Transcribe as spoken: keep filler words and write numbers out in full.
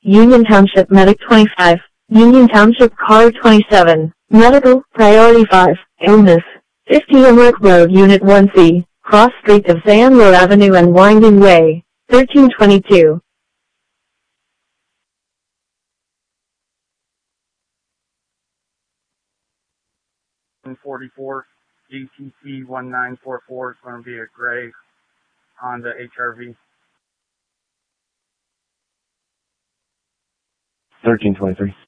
Union Township Medic twenty-five, Union Township Car twenty-seven, Medical, Priority five, Illness, fifty Limerick Road Unit one C, Cross Street of Sandler Avenue and Winding Way, thirteen twenty-two. forty-four, G T C one nine four four is going to be a gray Honda H R V. thirteen twenty-three.